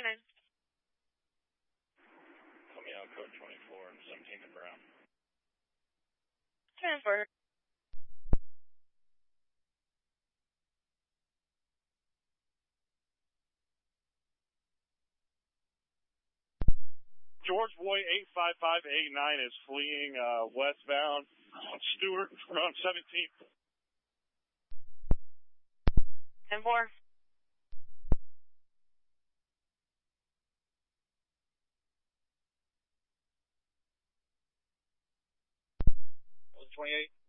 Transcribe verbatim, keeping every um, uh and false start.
nine. Coming out code twenty-four and seventeen and Brown. Transport. George Boy eight five five eight nine is fleeing uh, westbound on Stewart around seventeenth. ten four. twenty-eight.